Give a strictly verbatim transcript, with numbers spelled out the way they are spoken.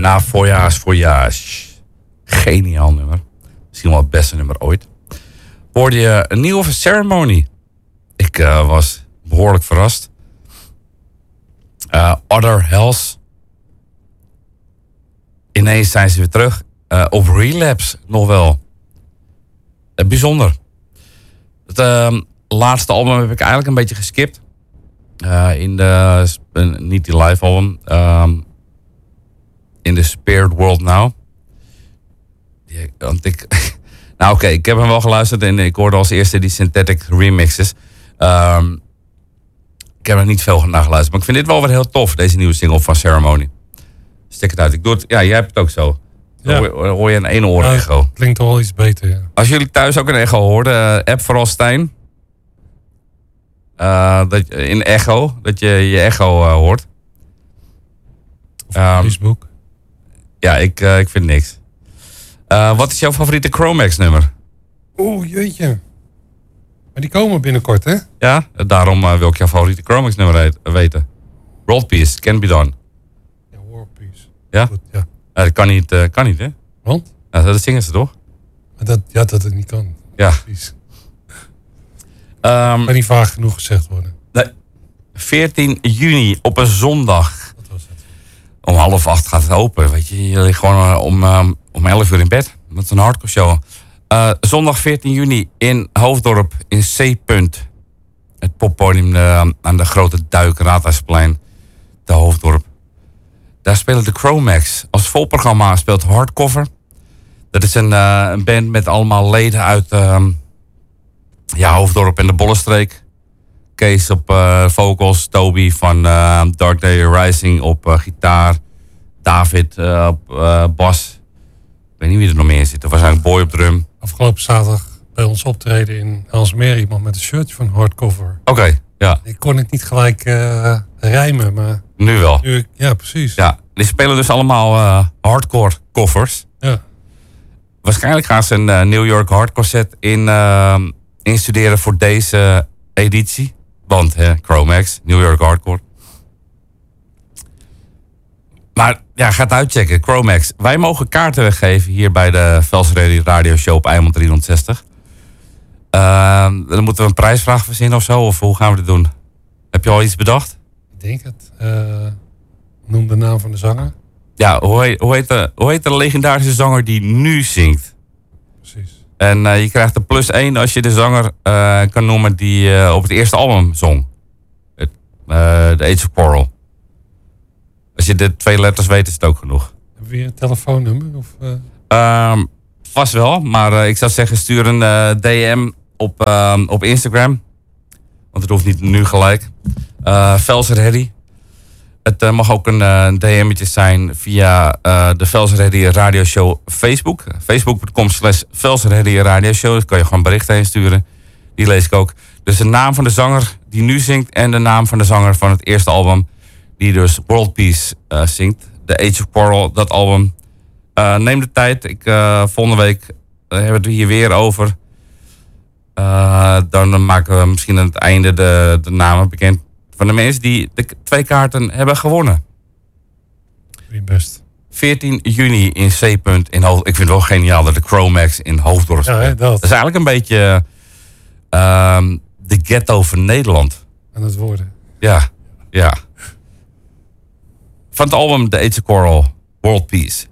na Voyage, Voyage. Geniaal nummer. Misschien wel het beste nummer ooit. Hoorde je een nieuwe Ceremony. Ik uh, was behoorlijk verrast. Uh, Other Hells. Ineens zijn ze weer terug. Uh, op Relapse nog wel. Uh, bijzonder. Het uh, laatste album heb ik eigenlijk een beetje geskipt. Uh, in de, uh, niet die live album. Um, in the Spirit World Now. Ja, want ik, nou oké, okay, ik heb hem wel geluisterd en ik hoorde als eerste die synthetic remixes. Um, ik heb er niet veel naar geluisterd, maar ik vind dit wel weer heel tof, deze nieuwe single van Ceremony. Stik het uit. Ik doe het, ja, jij hebt het ook zo. Ja. Hoor, hoor je een ene oor ja, echo. Klinkt wel iets beter, ja. Als jullie thuis ook een echo hoorden, uh, app vooral Stijn. Uh, dat, in echo, dat je je echo uh, hoort. Of um, Facebook. Ja, ik, uh, ik vind niks. Uh, wat is jouw favoriete Chromax nummer? Oeh, jeetje. Maar die komen binnenkort, hè? Ja, daarom uh, wil ik jouw favoriete Chromax nummer weten. World Peace, Can Be Done. Ja, World Peace. Ja? Goed, ja. Uh, dat kan niet, uh, kan niet, hè? Want? Ja, dat zingen ze toch? Maar dat, ja, dat het niet kan. Ja. Precies. Um, kan niet vaag genoeg gezegd worden. Nee. veertien juni op een zondag. Wat was het? Om half acht gaat het open, weet je. Je ligt gewoon uh, om, um, om elf uur in bed. Dat is een hardcore show. Uh, zondag veertien juni in Hoofddorp in C. Punt. Het poppodium uh, aan de Grote Duik, Raadhuisplein. De Hoofddorp. Daar spelen de Chromax. Als volprogramma speelt Hardcover. Dat is een, uh, een band met allemaal leden uit uh, ja, Hoofddorp en de Bollenstreek. Kees op uh, vocals, Toby van uh, Dark Day Rising op uh, gitaar. David uh, op uh, bas. Ik weet niet wie er nog meer zit. Er was eigenlijk Boy op drum. Afgelopen zaterdag bij ons optreden in Elsmeer iemand met een shirtje van Hardcover. Oké, okay, ja. Ik kon het niet gelijk uh, rijmen, maar... Nu wel. Nu, ja, precies. Ja, die spelen dus allemaal uh, hardcore covers. Ja. Waarschijnlijk gaan ze een uh, New York hardcore set in, uh, instuderen voor deze editie. Want, hè, Chromax, New York hardcore. Maar ja, ga het uitchecken, Chromax. Wij mogen kaarten weggeven hier bij de Velsen Radio Show op Eimond driehonderdzestig. Uh, dan moeten we een prijsvraag verzinnen of zo, of hoe gaan we dit doen? Heb je al iets bedacht? Ik denk het. Uh, noem de naam van de zanger. Ja, hoe heet, hoe, heet de, hoe heet de legendarische zanger die nu zingt? Precies. En uh, je krijgt er plus één als je de zanger uh, kan noemen die uh, op het eerste album zong. The uh, Age of Quarrel. Als je de twee letters weet, is het ook genoeg. Heb je weer een telefoonnummer? Of, uh... um, vast wel, maar uh, ik zou zeggen stuur een uh, D M op, uh, op Instagram. Want het hoeft niet nu gelijk. Uh, Velsen Ready. Het uh, mag ook een, uh, een D M'tje zijn via uh, de Velsen Ready Radio Show Facebook. Facebook.com slash Velsen Ready Radio Show. Daar kan je gewoon berichten heen sturen. Die lees ik ook. Dus de naam van de zanger die nu zingt en de naam van de zanger van het eerste album. Die dus World Peace uh, zingt. The Age of Quarrel, dat album. Uh, neem de tijd. Ik, uh, volgende week uh, hebben we het hier weer over. Uh, dan maken we misschien aan het einde de, de namen bekend van de mensen die de twee kaarten hebben gewonnen. Wie best. veertien juni in C. Punt in Hoofddorp. Ik vind het wel geniaal dat de Chromax in Hoofddorp ja, hè, dat. dat is eigenlijk een beetje uh, de ghetto van Nederland. Aan het worden. Ja, ja. Van het album The Age of Quarrel, World Peace.